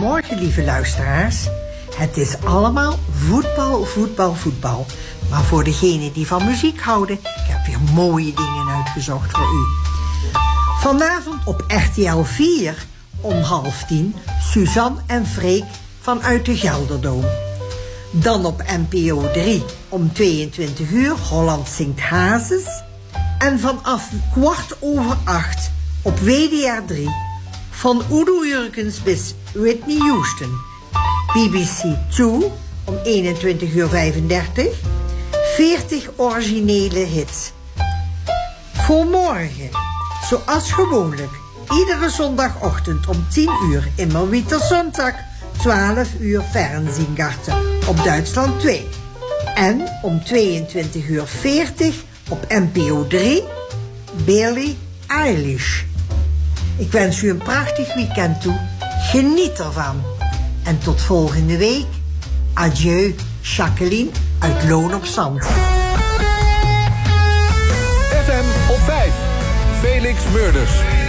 Goedemorgen, lieve luisteraars. Het is allemaal voetbal, voetbal, voetbal. Maar voor degenen die van muziek houden, ik heb weer mooie dingen uitgezocht voor u. Vanavond op RTL 4 om 9:30 Suzanne en Freek vanuit de Gelderdoom. Dan op NPO 3 om 22 uur Holland zingt Hazes. En vanaf 7:15 op WDR 3 van Udo Jurgens bis Whitney Houston. BBC 2 om 21:35 40 originele hits. Voor morgen, zoals gewoonlijk, iedere zondagochtend om 10 uur immer wieder Sonntag, 12 uur Fernsehgarten op Duitsland 2. En om 22:40 op NPO 3 Billie Eilish. Ik wens u een prachtig weekend toe. Geniet ervan. En tot volgende week. Adieu, Jacqueline uit Loon op Zand. FM op 5. Felix Murders.